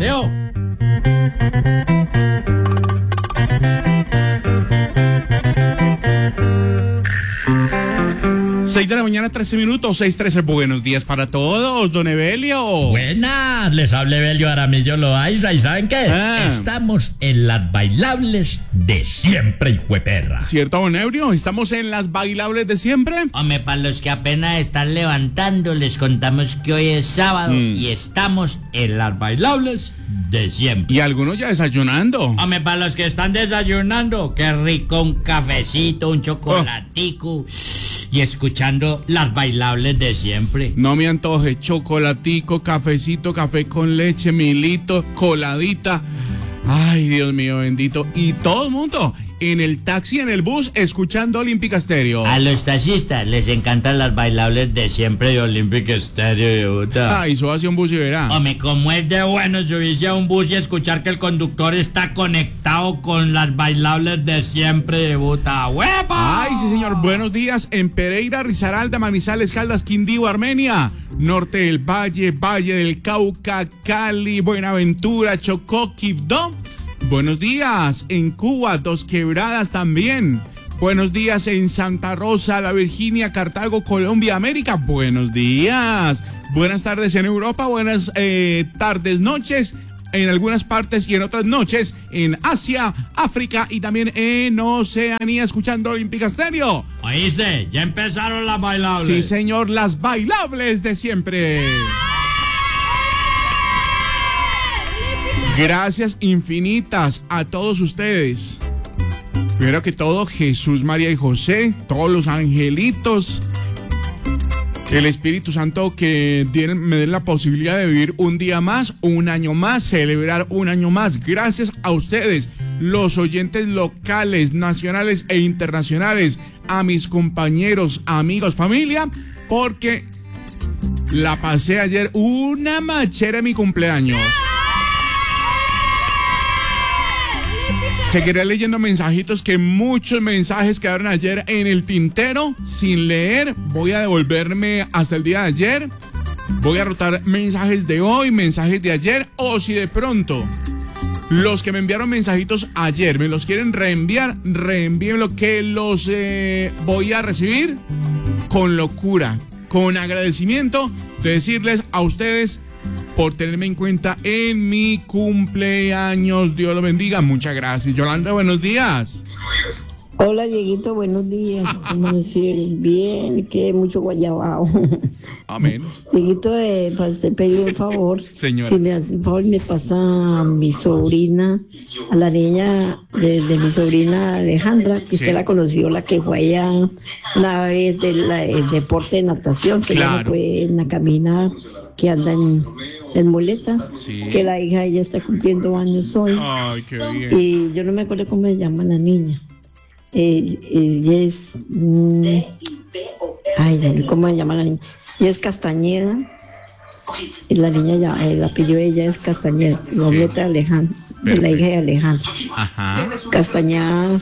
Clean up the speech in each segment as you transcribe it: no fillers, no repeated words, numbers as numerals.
creo. 6 de la mañana, 13 minutos, 6:13. Buenos días para todos, don Evelio. Buenas, les habla Evelio Aramillo Loaiza. ¿Y saben qué? Estamos en las bailables de siempre, hijueperra. ¿Cierto, don Evelio? ¿Estamos en las bailables de siempre? Hombre, para los que apenas están levantando, les contamos que hoy es sábado y estamos en las bailables de siempre. Y algunos ya desayunando. Hombre, para los que están desayunando, qué rico un cafecito, un chocolatico y escuchando las bailables de siempre. No me antoje, chocolatico, cafecito, café con leche, milito, coladita. Ay, Dios mío bendito. Y todo el mundo en el taxi, en el bus, escuchando Olímpica Estéreo. A los taxistas les encantan las bailables de siempre de Olímpica Estéreo de Bogotá. Ay, eso hacia un bus y verá. Hombre, como es de bueno subirse a un bus y escuchar que el conductor está conectado con las bailables de siempre de Bogotá. ¡Huepa! Ay, sí, señor. Buenos días en Pereira, Risaralda, Manizales, Caldas, Quindío, Armenia, Norte del Valle, Valle del Cauca, Cali, Buenaventura, Chocó, Quibdó. Buenos días en Cuba, Dos Quebradas también. Buenos días en Santa Rosa, La Virginia, Cartago, Colombia, América. Buenos días. Buenas tardes en Europa, buenas tardes, noches en algunas partes y en otras noches en Asia, África y también en Oceanía, escuchando Olímpica Estéreo. ¿Oíste? Ya empezaron las bailables. Sí, señor, las bailables de siempre. Gracias infinitas a todos ustedes. Primero que todo, Jesús, María y José, todos los angelitos, el Espíritu Santo que me den la posibilidad de vivir un día más, un año más, celebrar un año más. Gracias a ustedes, los oyentes locales, nacionales e internacionales, a mis compañeros, amigos, familia, porque la pasé ayer una machera en mi cumpleaños. Seguiré leyendo mensajitos, que muchos mensajes quedaron ayer en el tintero sin leer. Voy a devolverme hasta el día de ayer. Voy a rotar mensajes de hoy, mensajes de ayer, o si de pronto los que me enviaron mensajitos ayer me los quieren reenviar, reenvíenlo, que los voy a recibir con locura, con agradecimiento de decirles a ustedes por tenerme en cuenta en mi cumpleaños. Dios lo bendiga. Muchas gracias. Yolanda, buenos días. Hola, Dieguito, buenos días. ¿Cómo decir? Bien, que mucho guayabao. A menos. Dieguito, para usted pedirle un favor. Señora. Si me hace un favor, me pasa a mi sobrina, a la niña de mi sobrina Alejandra, que usted la conoció, la que fue allá una vez del deporte de natación, que ya no puede caminar, que anda en muletas, que la hija ella está cumpliendo años hoy. Ay, qué bien. Y yo no me acuerdo cómo se llama la niña. Ella es ¿cómo se llama la niña? Ella es Castañeda. Y la niña ya, el apellido de ella es Castañeda, la nieta de Alejandro, de la hija de Alejandro. Ajá. Castañeda.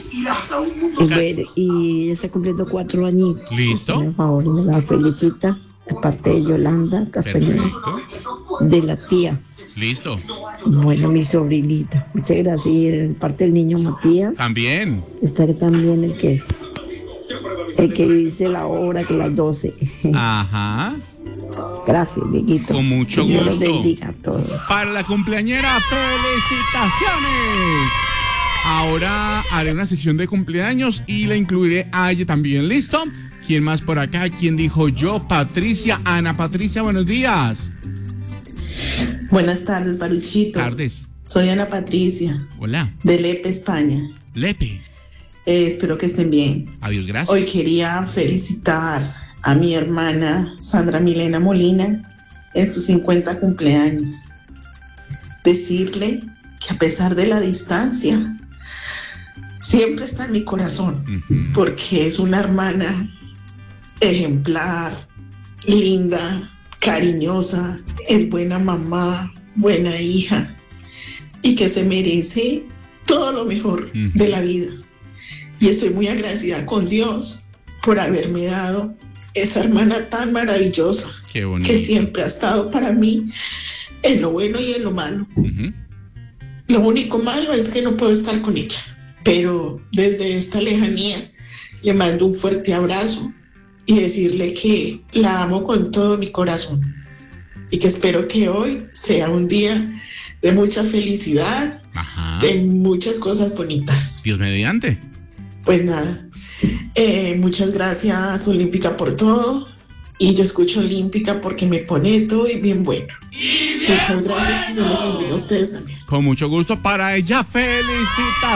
Y ella está cumpliendo 4 años. ¿Listo? Por favor, me la felicita. De parte de Yolanda Castañeda, de la tía. Listo. Bueno, mi sobrinita. Muchas gracias. Y de parte del niño Matías. También. Está también el que dice la hora, que las 12. Ajá. Gracias, Dieguito. Con mucho gusto. gusto. Dios los bendiga a todos. Para la cumpleañera, felicitaciones. Ahora haré una sección de cumpleaños y la incluiré a ella también. ¿Listo? ¿Quién más por acá? ¿Quién dijo yo? Patricia. Ana Patricia, buenos días. Buenas tardes, Baruchito. Tardes. Soy Ana Patricia. Hola. De Lepe, España. Lepe. Espero que estén bien. Adiós, gracias. Hoy quería felicitar a mi hermana Sandra Milena Molina en sus 50 cumpleaños. Decirle que a pesar de la distancia, siempre está en mi corazón, porque es una hermana ejemplar, linda, cariñosa, es buena mamá, buena hija, y que se merece todo lo mejor de la vida. Y estoy muy agradecida con Dios por haberme dado esa hermana tan maravillosa, qué bonito, que siempre ha estado para mí en lo bueno y en lo malo. Lo único malo es que no puedo estar con ella, pero desde esta lejanía le mando un fuerte abrazo y decirle que la amo con todo mi corazón y que espero que hoy sea un día de mucha felicidad, de muchas cosas bonitas. Dios mediante. Pues nada, muchas gracias Olímpica por todo, y yo escucho Olímpica porque me pone todo y bien bueno. Muchas gracias y Dios los bendiga a ustedes también. Con mucho gusto para ella, felicitaciones.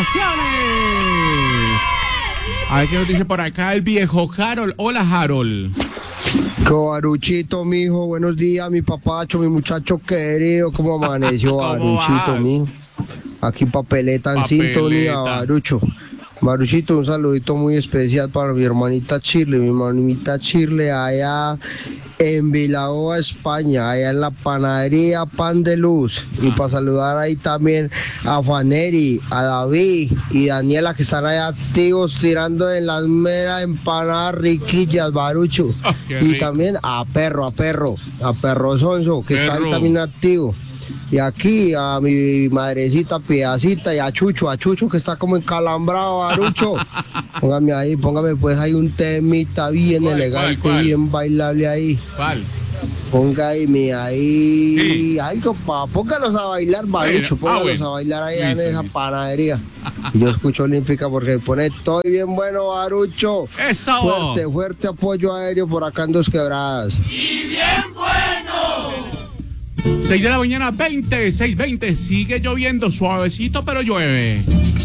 A ver qué nos dice por acá el viejo Harold. Hola, Harold. Baruchito, mijo, buenos días, mi papacho, mi muchacho querido, ¿cómo amaneció, Baruchito, mijo? Aquí papeleta en sintonía, Barucho. Baruchito, un saludito muy especial para mi hermanita Shirley, allá en Vilaoa, España, allá en la panadería Pan de Luz. Y para saludar ahí también a Faneri, a David y Daniela, que están ahí activos tirando en las meras empanadas riquillas, Barucho. Y también a Perro Sonso, que está ahí también activo. Y aquí a mi madrecita Piedacita y a Chucho que está como encalambrado, Barucho. Póngame pues ahí un temita bien elegante, bien bailable ahí. ¿Cuál? Póngame ahí algo, póngalos a bailar, Barucho, póngalos a bailar ahí en esa panadería. Y yo escucho Olímpica porque me pone todo bien bueno, Barucho. ¡Eso! Fuerte apoyo aéreo por acá en Dos Quebradas. ¡Y bien bueno! 6 de la mañana, 6:20. Sigue lloviendo, suavecito, pero llueve.